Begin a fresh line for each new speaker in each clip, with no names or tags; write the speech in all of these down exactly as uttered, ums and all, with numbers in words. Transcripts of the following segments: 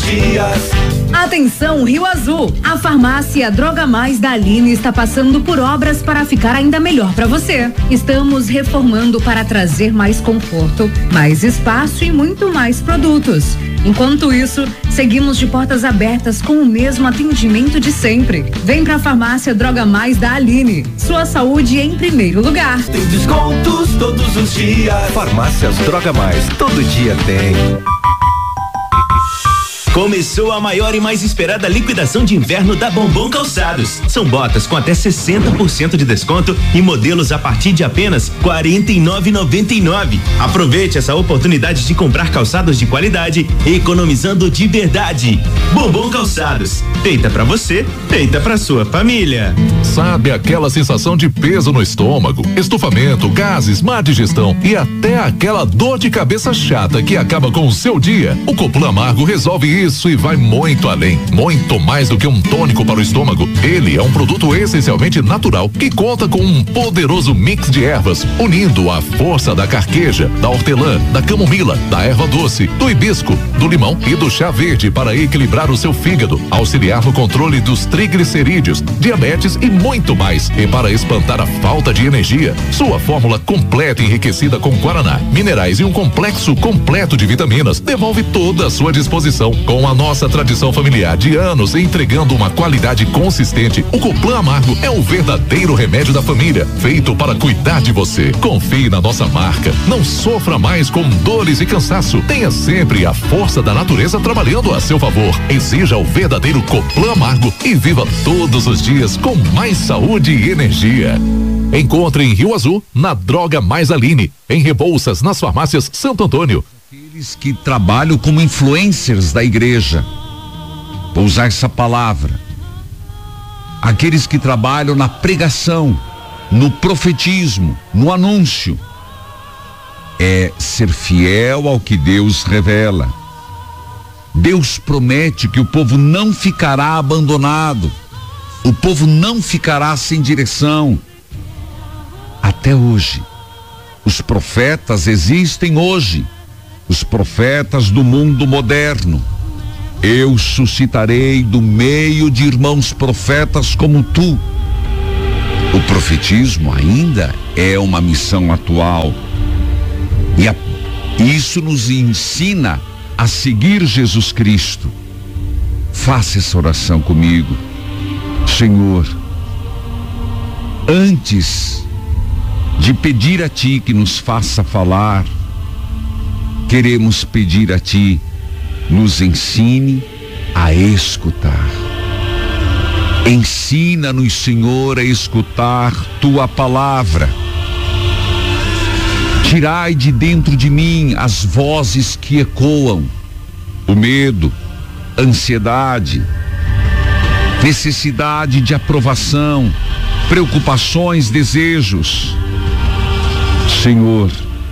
os dias.
Atenção, Rio Azul! A farmácia Droga Mais da Aline está passando por obras para ficar ainda melhor para você. Estamos reformando para trazer mais conforto, mais espaço e muito mais produtos. Enquanto isso, seguimos de portas abertas com o mesmo atendimento de sempre. Vem pra farmácia Droga Mais da Aline. Sua saúde em primeiro lugar.
Tem descontos todos os dias.
Farmácias Droga Mais, todo dia tem.
Começou a maior e mais esperada liquidação de inverno da Bombom Calçados. São botas com até sessenta por cento de desconto e modelos a partir de apenas quarenta e nove reais e noventa e nove centavos. Aproveite essa oportunidade de comprar calçados de qualidade, economizando de verdade. Bombom Calçados, feita pra você, feita pra sua família.
Sabe aquela sensação de peso no estômago, estufamento, gases, má digestão e até aquela dor de cabeça chata que acaba com o seu dia? O Coplan Amargo resolve isso. Isso e vai muito além, muito mais do que um tônico para o estômago. Ele é um produto essencialmente natural que conta com um poderoso mix de ervas, unindo a força da carqueja, da hortelã, da camomila, da erva doce, do hibisco, do limão e do chá verde para equilibrar o seu fígado, auxiliar no controle dos triglicerídeos, diabetes e muito mais. E para espantar a falta de energia, sua fórmula completa enriquecida com guaraná, minerais e um complexo completo de vitaminas devolve toda a sua disposição. Com a nossa tradição familiar de anos entregando uma qualidade consistente, o Coplan Amargo é o verdadeiro remédio da família, feito para cuidar de você. Confie na nossa marca, não sofra mais com dores e cansaço. Tenha sempre a força da natureza trabalhando a seu favor. Exija o verdadeiro Coplan Amargo e viva todos os dias com mais saúde e energia. Encontre em Rio Azul, na Droga Mais Aline, em Rebouças, nas farmácias Santo Antônio.
Aqueles que trabalham como influencers da igreja, vou usar essa palavra, aqueles que trabalham na pregação, no profetismo, no anúncio, é ser fiel ao que Deus revela. Deus promete que o povo não ficará abandonado, o povo não ficará sem direção. Até hoje, os profetas existem hoje. Os profetas do mundo moderno. Eu suscitarei do meio de irmãos profetas como tu. O profetismo ainda é uma missão atual. E a, isso nos ensina a seguir Jesus Cristo. Faça essa oração comigo. Senhor, antes de pedir a ti que nos faça falar, queremos pedir a ti, nos ensine a escutar. Ensina-nos, Senhor, a escutar tua palavra. Tirai de dentro de mim as vozes que ecoam, o medo, ansiedade, necessidade de aprovação, preocupações, desejos. Senhor,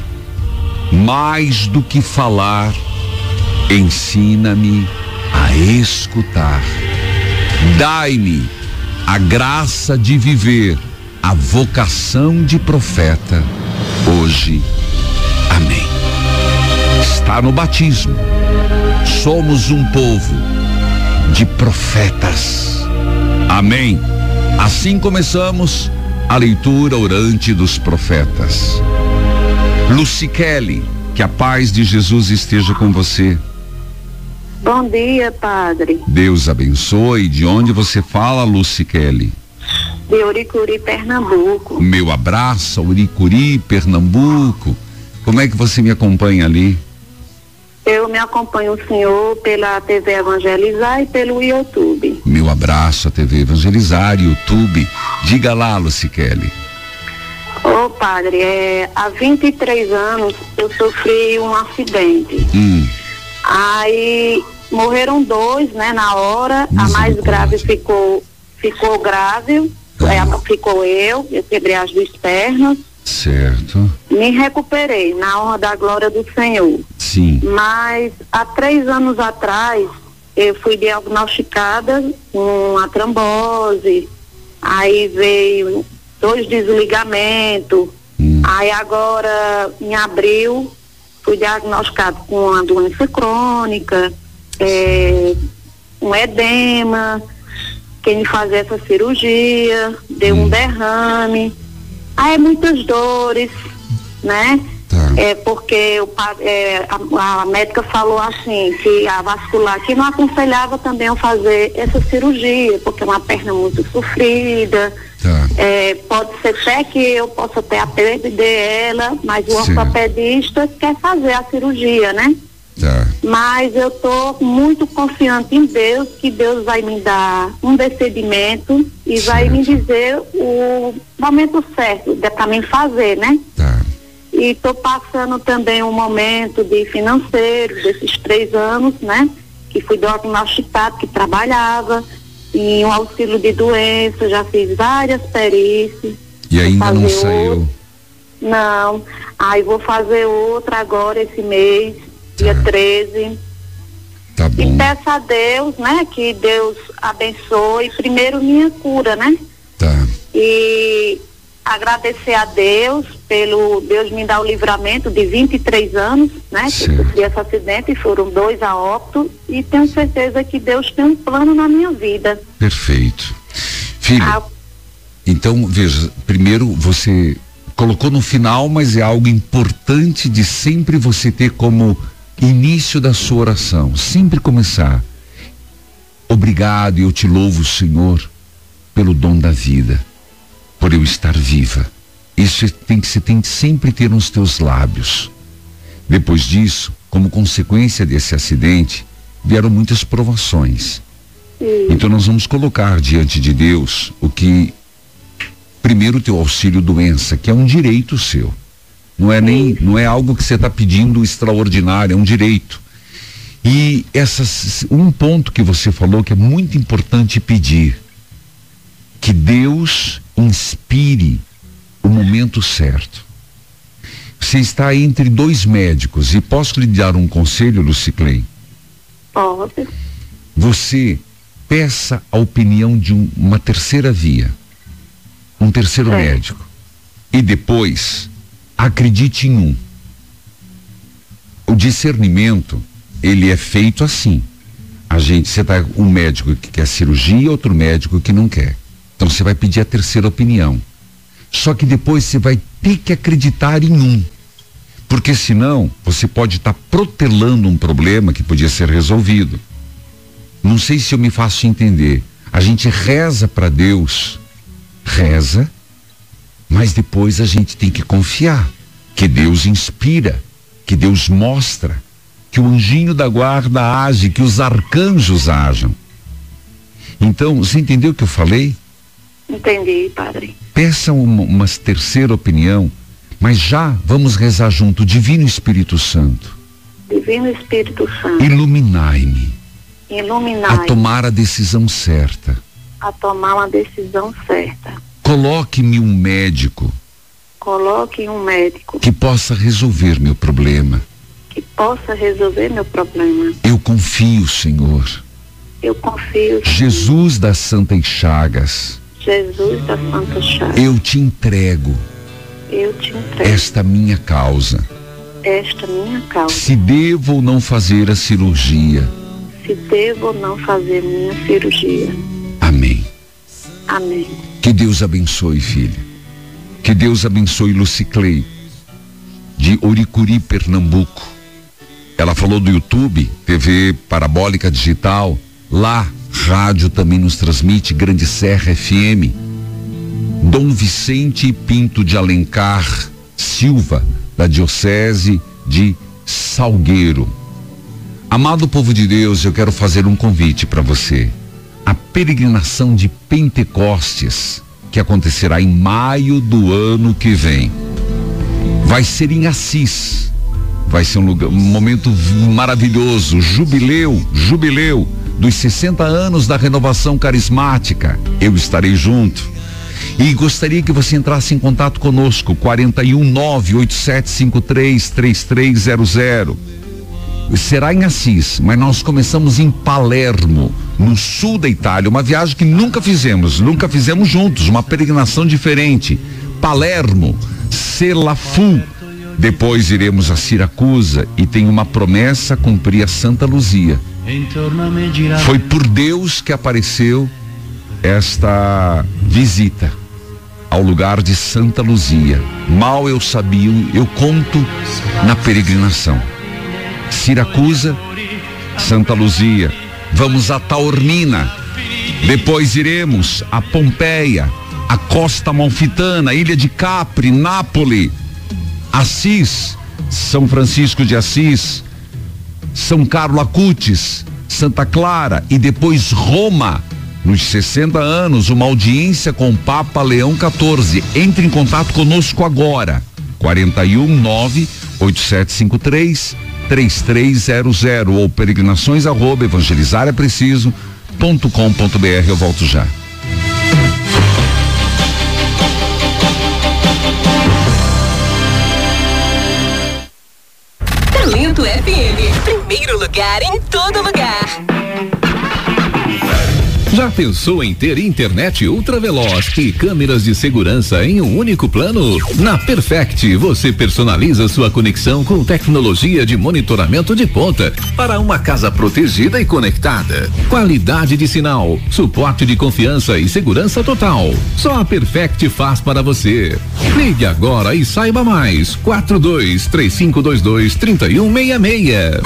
mais do que falar, ensina-me a escutar. Dai-me a graça de viver a vocação de profeta hoje. Amém. Está no batismo. Somos um povo de profetas. Amém. Assim começamos a leitura orante dos profetas. Lucy Kelly, que a paz de Jesus esteja com você.
Bom dia, padre.
Deus abençoe. De onde você fala, Lucy Kelly?
De Uricuri, Pernambuco.
Meu abraço, Uricuri, Pernambuco. Como é que você me acompanha ali?
Eu me acompanho o senhor pela T V Evangelizar e pelo YouTube.
Meu abraço à T V Evangelizar e YouTube. Diga lá, Lucy Kelly.
Ô, oh, padre, é, há vinte e três anos eu sofri um acidente.
Hum.
Aí morreram dois, né, na hora. A mais grave ficou, ficou grave, ah. é, ficou eu, eu quebrei as duas pernas.
Certo.
Me recuperei, na honra da glória do Senhor.
Sim.
Mas há três anos atrás eu fui diagnosticada com uma trombose, aí veio dois desligamentos, hum. aí agora em abril fui diagnosticado com uma doença crônica, é, um edema, quem fazer essa cirurgia, deu hum. um derrame. Aí muitas dores, né? Tá. É porque o, é, a, a médica falou assim, que a vascular, que não aconselhava também eu fazer essa cirurgia, porque é uma perna muito sofrida. Tá. É, pode ser até que eu possa até perder ela, mas o Sim. ortopedista quer fazer a cirurgia, né? Tá. Mas eu tô muito confiante em Deus, que Deus vai me dar um procedimento e certo. vai me dizer o momento certo para mim fazer, né? Tá. E tô passando também um momento de financeiro desses três anos, né? Que fui diagnosticado, que trabalhava em um auxílio de doença, já fiz várias perícias.
E ainda não saiu? Outro.
Não. Aí vou fazer outra agora esse mês, dia tá. treze.
Tá bom.
E peço a Deus, né? Que Deus abençoe primeiro minha cura, né?
Tá.
E agradecer a Deus pelo Deus me dar o livramento de vinte e três anos, né? Certo. Que eu sofri esse acidente e foram dois a óbito, e tenho certeza que Deus tem um plano na minha vida.
Perfeito. Filha, ah, então veja, primeiro você colocou no final, mas é algo importante de sempre você ter como início da sua oração, sempre começar. Obrigado, e eu te louvo, Senhor, pelo dom da vida, por eu estar viva. Isso tem que você tem que sempre ter nos teus lábios. Depois disso, como consequência desse acidente, vieram muitas provações. Sim. Então nós vamos colocar diante de Deus o que, primeiro, o teu auxílio doença, que é um direito seu. Não é nem, não é algo que você está pedindo extraordinário, é um direito. E essas, um ponto que você falou que é muito importante pedir, que Deus inspire o momento certo. Você está entre dois médicos e posso lhe dar um conselho, Luciclei?
Pode.
Você peça a opinião de um, uma terceira via, um terceiro é. médico, e depois acredite em um. O discernimento, ele é feito assim. A gente, você tá um médico que quer cirurgia, outro médico que não quer. Então você vai pedir a terceira opinião. Só que depois você vai ter que acreditar em um. Porque senão você pode estar tá protelando um problema que podia ser resolvido. Não sei se eu me faço entender. A gente reza para Deus, reza, mas depois a gente tem que confiar que Deus inspira, que Deus mostra, que o anjinho da guarda age, que os arcanjos ajam. Então, você entendeu o que eu falei?
Entendi, padre.
Peça uma, uma terceira opinião, mas já vamos rezar junto. Divino Espírito Santo.
Divino Espírito Santo.
Iluminai-me.
Iluminai-me.
A tomar a decisão certa.
A tomar uma decisão certa.
Coloque-me um médico.
Coloque um médico.
Que possa resolver meu problema.
Que possa resolver meu problema.
Eu confio, Senhor.
Eu confio.
Jesus das Santas Chagas.
Jesus da Santa Chagas.
Eu te entrego.
Eu te entrego.
Esta minha causa.
Esta minha causa.
Se devo ou não fazer a cirurgia.
Se devo ou não fazer minha cirurgia.
Amém.
Amém.
Que Deus abençoe, filha. Que Deus abençoe Luciclei, de Oricuri, Pernambuco. Ela falou do YouTube, T V Parabólica Digital. Lá, rádio também nos transmite, Grande Serra F M. Dom Vicente Pinto de Alencar Silva, da Diocese de Salgueiro. Amado povo de Deus, eu quero fazer um convite para você. A peregrinação de Pentecostes, que acontecerá em maio do ano que vem, vai ser em Assis. Vai ser um lugar, um momento maravilhoso, jubileu, jubileu dos sessenta anos da renovação carismática. Eu estarei junto. E gostaria que você entrasse em contato conosco, quarenta e um, nove oito sete cinco três, três três zero zero. Será em Assis, mas nós começamos em Palermo, no sul da Itália, uma viagem que nunca fizemos, nunca fizemos juntos, uma peregrinação diferente. Palermo, Selafu, depois iremos a Siracusa e tem uma promessa, cumprir a Santa Luzia. Foi por Deus que apareceu esta visita ao lugar de Santa Luzia. Mal eu sabia, eu conto na peregrinação. Siracusa, Santa Luzia, vamos a Taormina, depois iremos a Pompeia, a Costa Amalfitana, Ilha de Capri, Nápoles, Assis, São Francisco de Assis, São Carlo Acutis, Santa Clara e depois Roma. Nos sessenta anos, uma audiência com o Papa Leão quatorze. Entre em contato conosco agora. quarenta e um, nove, oito sete cinco três, três três zero zero ou peregrinações arroba evangelizar é preciso ponto com ponto br. Eu volto já.
Talento F M, primeiro lugar em todo lugar.
Já pensou em ter internet ultra veloz e câmeras de segurança em um único plano? Na Perfect, você personaliza sua conexão com tecnologia de monitoramento de ponta para uma casa protegida e conectada. Qualidade de sinal, suporte de confiança e segurança total. Só a Perfect faz para você. Ligue agora e saiba mais. quatro dois três cinco dois dois três um seis seis.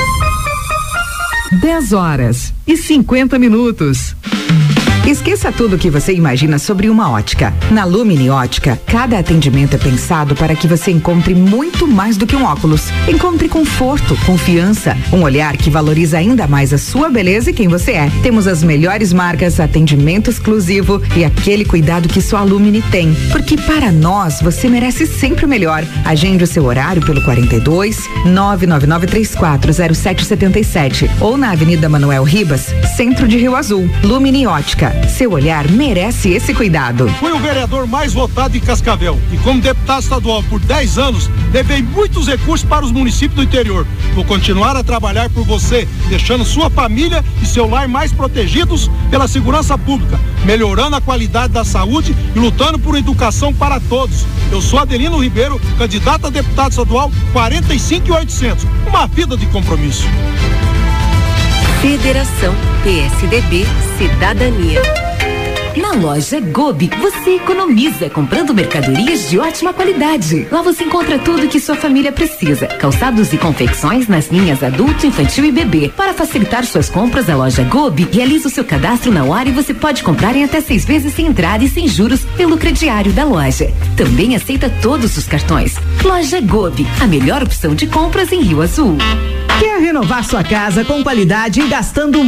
dez horas e cinquenta minutos. Esqueça tudo o que você imagina sobre uma ótica. Na Lumini Ótica, cada atendimento é pensado para que você encontre muito mais do que um óculos. Encontre conforto, confiança, um olhar que valoriza ainda mais a sua beleza e quem você é. Temos as melhores marcas, atendimento exclusivo e aquele cuidado que só a Lumini tem. Porque para nós, você merece sempre o melhor. Agende o seu horário pelo quarenta e dois, nove nove nove três quatro zero sete sete sete ou na Avenida Manuel Ribas, centro de Rio Azul. Lumini Ótica. Seu olhar merece esse cuidado.
Fui o vereador mais votado em Cascavel e como deputado estadual por dez anos, levei muitos recursos para os municípios do interior. Vou continuar a trabalhar por você, deixando sua família e seu lar mais protegidos pela segurança pública, melhorando a qualidade da saúde e lutando por educação para todos. Eu sou Adelino Ribeiro, candidato a deputado estadual quarenta e cinco mil e oitocentos. Uma vida de compromisso.
Federação P S D B Cidadania. Na loja Gobi, você economiza comprando mercadorias de ótima qualidade. Lá você encontra tudo que sua família precisa. Calçados e confecções nas linhas adulto, infantil e bebê. Para facilitar suas compras, a loja Gobi realiza o seu cadastro na hora e você pode comprar em até seis vezes sem entrada e sem juros pelo crediário da loja. Também aceita todos os cartões. Loja Gobi, a melhor opção de compras em Rio Azul.
Quer renovar sua casa com qualidade e gastando